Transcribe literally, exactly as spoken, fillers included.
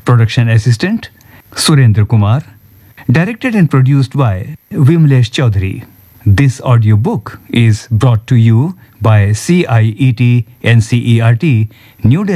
Production assistant Surendra Kumar. Directed and produced by Vimlesh Chaudhary. This audiobook is brought to you by C I E T N C E R T New Delhi.